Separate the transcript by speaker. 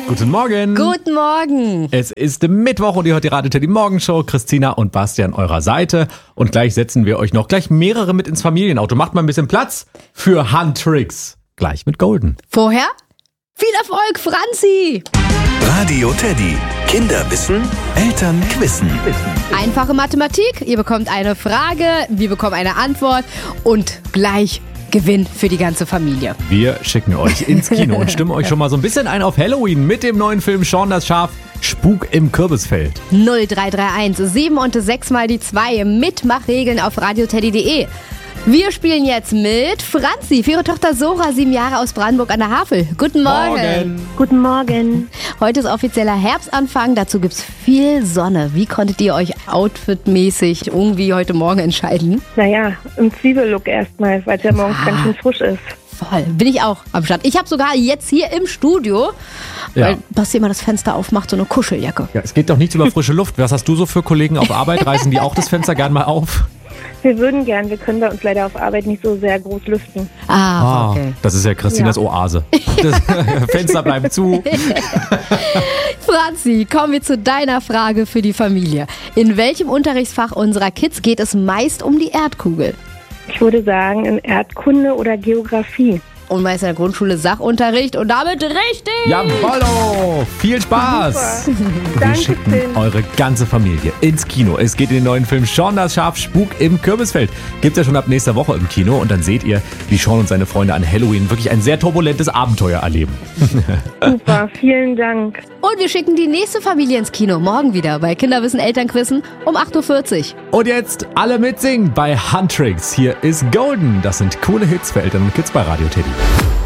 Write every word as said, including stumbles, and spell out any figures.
Speaker 1: Guten Morgen.
Speaker 2: Guten Morgen.
Speaker 1: Es ist Mittwoch und ihr hört die Radio Teddy Morgenshow. Christina und Basti an eurer Seite. Und gleich setzen wir euch noch gleich mehrere mit ins Familienauto. Macht mal ein bisschen Platz für Handtricks. Gleich mit Golden.
Speaker 2: Vorher viel Erfolg, Franzi.
Speaker 3: Radio Teddy. Kinder wissen, Eltern quissen.
Speaker 2: Einfache Mathematik. Ihr bekommt eine Frage, wir bekommen eine Antwort und gleich Gewinn für die ganze Familie.
Speaker 1: Wir schicken euch ins Kino und stimmen euch schon mal so ein bisschen ein auf Halloween mit dem neuen Film Shaun das Schaf. Spuk im Kürbisfeld.
Speaker 2: null drei drei eins sieben und sechs mal die zwei. Mitmachregeln auf radioteddy punkt de. Wir spielen jetzt mit Franzi für ihre Tochter Sora, sieben Jahre aus Brandenburg an der Havel. Guten Morgen.
Speaker 1: Morgen.
Speaker 4: Guten Morgen.
Speaker 2: Heute ist offizieller Herbstanfang, dazu gibt's viel Sonne. Wie konntet ihr euch outfitmäßig irgendwie heute Morgen entscheiden?
Speaker 4: Naja, im Zwiebellook erstmal, weil es ja morgens
Speaker 2: Ah.
Speaker 4: ganz schön frisch ist.
Speaker 2: Voll, bin ich auch am Start. Ich habe sogar jetzt hier im Studio,
Speaker 1: Ja.
Speaker 2: weil Basti immer das Fenster aufmacht, so eine Kuscheljacke.
Speaker 1: Ja, es geht doch nichts über frische Luft. Was hast du so für Kollegen auf Arbeit? Reißen die auch das Fenster gern mal auf?
Speaker 4: Wir würden gern, wir können bei uns leider auf Arbeit nicht so sehr groß lüften.
Speaker 2: Ah, okay.
Speaker 1: Das ist ja Christinas Oase. Das Fenster bleiben zu.
Speaker 2: Franzi, kommen wir zu deiner Frage für die Familie. In welchem Unterrichtsfach unserer Kids geht es meist um die Erdkugel?
Speaker 4: Ich würde sagen, in Erdkunde oder Geografie.
Speaker 2: Und meist in der Grundschule Sachunterricht und damit richtig!
Speaker 1: Jawollo! Viel Spaß! Wir
Speaker 4: Dankeschön.
Speaker 1: schicken eure ganze Familie ins Kino. Es geht in den neuen Film Shaun das Schaf, Spuk im Kürbisfeld. Gibt's ja schon ab nächster Woche im Kino und dann seht ihr, wie Shaun und seine Freunde an Halloween wirklich ein sehr turbulentes Abenteuer erleben.
Speaker 4: Super, vielen Dank.
Speaker 2: Und wir schicken die nächste Familie ins Kino. Morgen wieder bei Kinderwissen Elternquissen um acht Uhr vierzig.
Speaker 1: Und jetzt alle mitsingen bei Handtricks. Hier ist Golden. Das sind coole Hits für Eltern und Kids bei Radio Teddy.